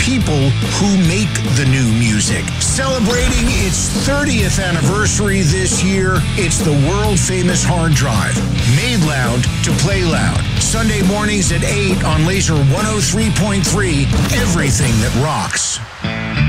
people who make the new music. Celebrating its 30th anniversary this year, it's the world-famous Hard Drive. Made loud to play loud. Sunday mornings at 8 on Laser 103.3, everything that rocks.